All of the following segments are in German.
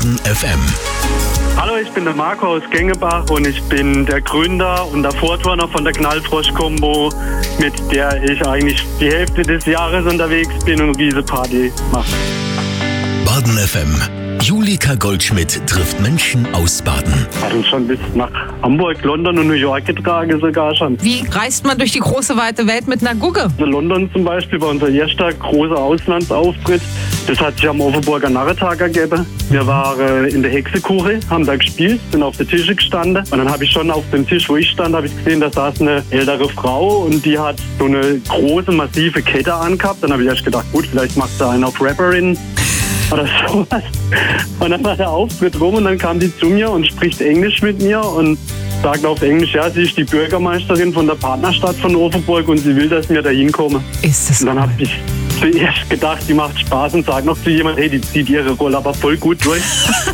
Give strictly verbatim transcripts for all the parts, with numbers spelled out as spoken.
Baden F M. Hallo, ich bin der Marco aus Gengebach und ich bin der Gründer und der Vorturner von der Knallfrosch-Kombo, mit der ich eigentlich die Hälfte des Jahres unterwegs bin und diese Party mache. Baden F M. Julika Goldschmidt trifft Menschen aus Baden. Hat uns schon bis nach Hamburg, London und New York getragen sogar schon. Wie reist man durch die große weite Welt mit einer Gugge? Also London zum Beispiel war unser erster großer Auslandsauftritt. Das hat sich am Offenburger Narrentag ergeben. Wir waren in der Hexekuche, haben da gespielt, sind auf den Tischen gestanden. Und dann habe ich schon auf dem Tisch, wo ich stand, habe ich gesehen, da saß eine ältere Frau und die hat so eine große, massive Kette angehabt. Dann habe ich erst gedacht, gut, vielleicht macht sie einen auf Rapperin oder sowas. Und dann war der Auftritt rum und dann kam die zu mir und spricht Englisch mit mir und sagt auf Englisch, ja, sie ist die Bürgermeisterin von der Partnerstadt von Offenburg und sie will, dass wir da hinkommen. Ist das Und dann habe ich zuerst gedacht, die macht Spaß und sagt noch zu jemandem, hey, die zieht ihre Rolle aber voll gut durch.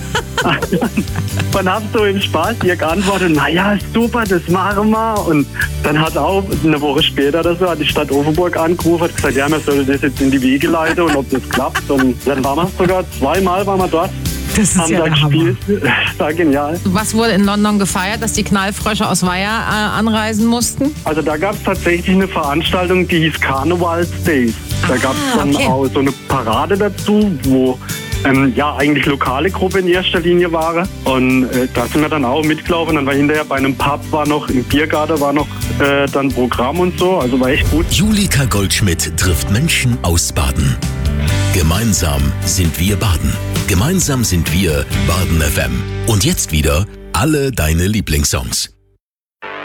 Und hab so im Spaß ihr geantwortet, naja, super, das machen wir. Und dann hat auch eine Woche später oder so, hat die Stadt Offenburg angerufen, hat gesagt, ja, man soll das jetzt in die Wege leiten und ob das klappt. Und dann waren wir sogar zweimal waren wir dort. Das ist haben ja da der Hammer. gespielt. Das war genial. Was wurde in London gefeiert, dass die Knallfrösche aus Weiher äh, anreisen mussten? Also da gab es tatsächlich eine Veranstaltung, die hieß Carnival Days. Da Ah, gab es dann okay. auch so eine Parade dazu, wo ähm, ja eigentlich lokale Gruppe in erster Linie waren. Und äh, da sind wir dann auch mitgelaufen. Dann war hinterher bei einem Pub, war noch im Biergarten, war noch äh, dann Programm und so. Also war echt gut. Julika Goldschmidt trifft Menschen aus Baden. Gemeinsam sind wir Baden. Gemeinsam sind wir Baden F M. Und jetzt wieder alle deine Lieblingssongs.